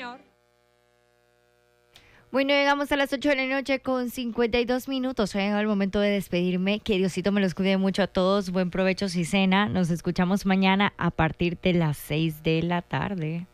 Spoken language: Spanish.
señor. Bueno, llegamos a las 8 de la noche con 52 minutos. Ha llegado el momento de despedirme. Que Diosito me los cuide mucho a todos. Buen provecho si cena. Nos escuchamos mañana a partir de las 6 de la tarde.